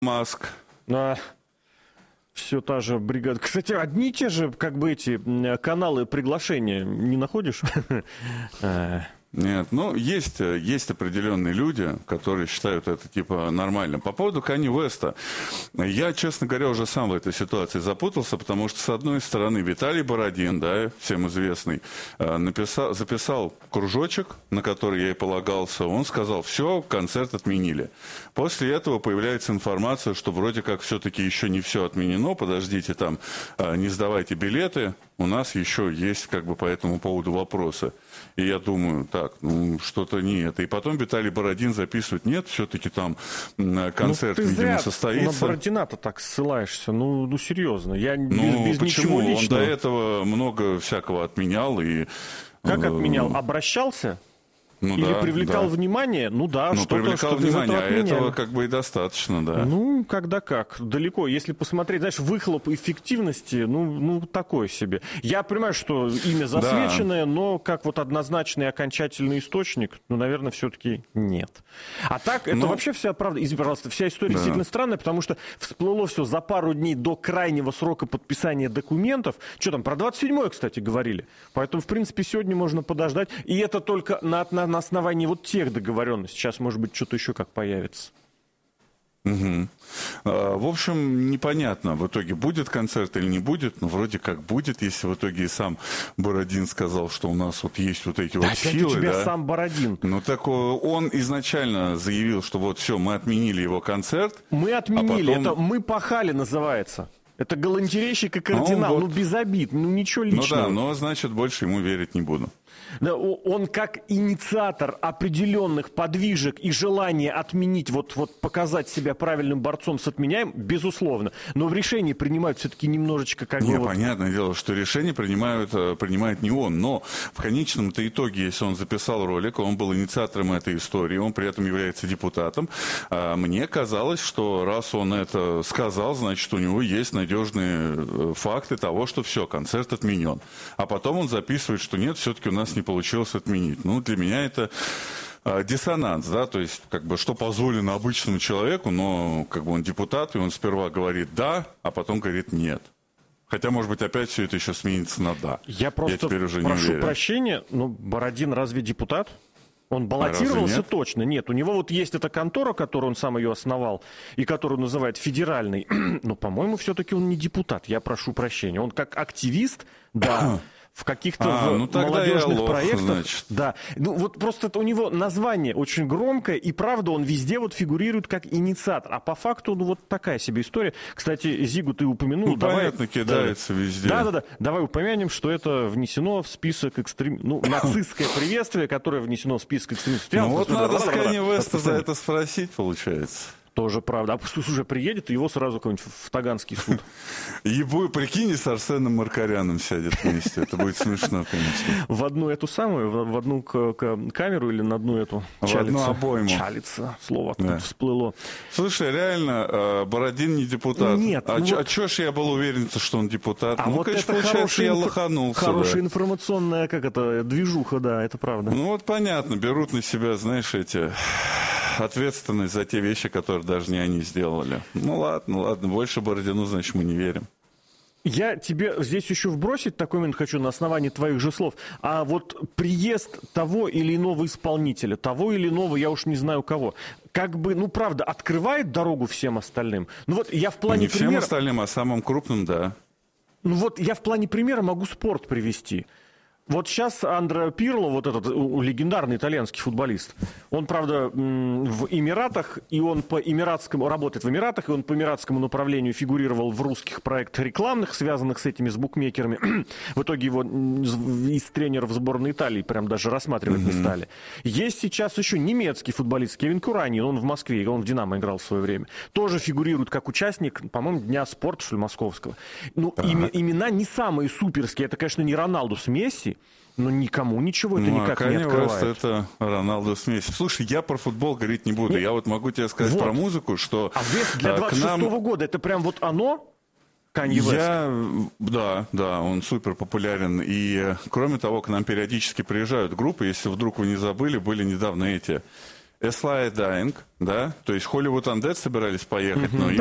Маск. Все та же бригада. Кстати, одни и те же, как бы эти каналы приглашения не находишь? Нет, ну, есть определенные люди, которые считают это, типа, нормальным. По поводу Канье Уэста, я, честно говоря, уже сам в этой ситуации запутался, потому что, с одной стороны, Виталий Бородин, да, всем известный, записал кружочек, на который я и полагался, он сказал, все, концерт отменили. После этого появляется информация, что вроде как все-таки еще не все отменено, подождите, там, не сдавайте билеты, у нас еще есть, как бы, по этому поводу вопросы. И я думаю, так, ну, что-то не это. И потом Виталий Бородин записывает, нет, все-таки там концерт, ну, ты видимо, зря состоится. на Бородина-то так ссылаешься, ну серьезно. Я без почему? Ничего личного. Он до этого много всякого отменял. И, как отменял? Обращался? Ну, или да, привлекал внимание? Ну да, что-то привлекал внимание, а этого как бы и достаточно, да. Ну, когда как. Далеко. Если посмотреть, знаешь, выхлоп эффективности, ну такой себе. Я понимаю, что имя засвеченное, но как вот однозначный окончательный источник, ну, наверное, все-таки нет. А так, это вообще вся правда, извини, пожалуйста, вся история действительно странная, потому что всплыло все за пару дней до крайнего срока подписания документов. Что там, про 27-е, кстати, говорили. Поэтому, в принципе, сегодня можно подождать. И это только на основании вот тех договоренностей. Сейчас, может быть, что-то еще как появится. Угу. В общем, непонятно, в итоге будет концерт или не будет, но вроде как будет, если в итоге и сам Бородин сказал, что у нас вот есть вот эти вот опять силы. У тебя да? сам Бородин. Ну так он изначально заявил, что вот все, мы отменили его концерт. Мы отменили, потом... это мы пахали называется. Это галантерейщик и кардинал, ну без обид, ну ничего личного. Ну да, но значит больше ему верить не буду. Да, он как инициатор определенных подвижек и желания отменить, вот показать себя правильным борцом с отменяем, безусловно. Но в решении принимают все-таки немножечко как бы... Понятное дело, что решение принимает не он. Но в конечном-то итоге, если он записал ролик, он был инициатором этой истории, он при этом является депутатом, мне казалось, что раз он это сказал, значит, у него есть надежные факты того, что все, концерт отменен. А потом он записывает, что нет, все-таки у нас не получилось отменить. Ну, для меня это диссонанс, да, то есть, как бы, что позволено обычному человеку, но, как бы, он депутат, и он сперва говорит «да», а потом говорит «нет». Хотя, может быть, опять все это еще сменится на «да». Я просто теперь уже прошу прощения, но Бородин разве депутат? Он баллотировался точно? Нет, у него вот есть эта контора, которую он сам ее основал, и которую называют федеральной. Но, по-моему, все-таки он не депутат, я прошу прощения. Он как активист, да, в каких-то молодежных проектах. Значит. Да. Ну, вот просто у него название очень громкое, и правда он везде вот фигурирует как инициатор. А по факту, ну, вот такая себе история. Кстати, Зигу ты упомянул. Ну, понятно, кидается везде. Да. Давай упомянем, что это внесено в список нацистское приветствие, которое внесено в список экстремистов. Ну, вот надо с Канье Уэста за это спросить, получается. Тоже правда. А пусть уже приедет, и его сразу какой-нибудь в Таганский суд. Прикинь, с Арсеном Маркаряном сядет вместе. Это будет смешно, конечно. В одну эту самую, в одну камеру или на одну эту чалится? В одну обойму. Чалится. Слово откуда всплыло. Слушай, реально, Бородин не депутат. Нет. А чё ж я был уверен, что он депутат? А вот конечно, это получается, я лоханулся. Хорошая информационная, движуха, да, это правда. Ну вот понятно, берут на себя, знаешь, ответственность за те вещи, которые даже не они сделали. Ну ладно, больше Бородину, значит, мы не верим. Я тебе здесь еще вбросить такой момент хочу на основании твоих же слов. А вот приезд того или иного исполнителя, того или иного, я уж не знаю кого, как бы, ну правда, открывает дорогу всем остальным. Ну вот я в плане примера... Не всем остальным, а самым крупным, да. Ну вот я в плане примера могу спорт привести. Вот сейчас Андреа Пирло, вот этот легендарный итальянский футболист, он, правда, в Эмиратах, и он работает в Эмиратах, и он по эмиратскому направлению фигурировал в русских проектах рекламных, связанных с этими, с букмекерами. В итоге его из тренеров сборной Италии прям даже рассматривать не стали. Есть сейчас еще немецкий футболист Кевин Кураньин, он в Москве, он в «Динамо» играл в свое время. Тоже фигурирует как участник, по-моему, Дня спорта, что ли, московского. Ну, имена не самые суперские, это, конечно, не Роналду с Месси, но никому ничего это никак не открывает. Это Роналду с Месси. Слушай, я про футбол говорить не буду. Я вот могу тебе сказать про музыку, что... А для 26-го года это прям вот оно? Канье Уэст? Да, он супер популярен. И, кроме того, к нам периодически приезжают группы. Если вдруг вы не забыли, были недавно Эслай Дайинг, да, то есть Hollywood Undead собирались поехать, но